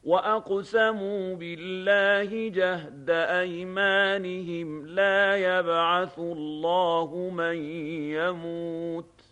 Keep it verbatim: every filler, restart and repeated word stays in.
وأقسموا بالله جهد أيمانهم لا يبعث الله من يموت